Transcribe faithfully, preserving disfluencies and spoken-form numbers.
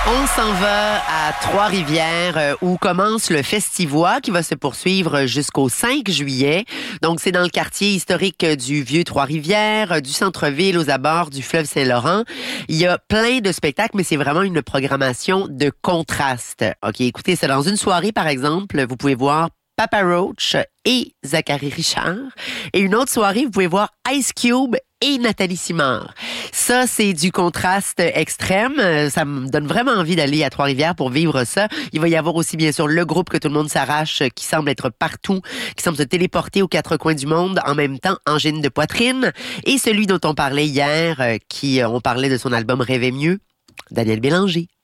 On s'en va à Trois-Rivières euh, où commence le Festivois qui va se poursuivre jusqu'au cinq juillet. Donc, c'est dans le quartier historique du Vieux Trois-Rivières, euh, du centre-ville aux abords du fleuve Saint-Laurent. Il y a plein de spectacles, mais c'est vraiment une programmation de contraste. OK, écoutez, c'est dans une soirée, par exemple, vous pouvez voir Papa Roach et Zachary Richard. Et une autre soirée, vous pouvez voir Ice Cube et Nathalie Simard. Ça, c'est du contraste extrême. Ça me donne vraiment envie d'aller à Trois-Rivières pour vivre ça. Il va y avoir aussi, bien sûr, le groupe que tout le monde s'arrache, qui semble être partout, qui semble se téléporter aux quatre coins du monde, en même temps, angine de poitrine. Et celui dont on parlait hier, qui, on parlait de son album Rêver mieux, Daniel Bélanger.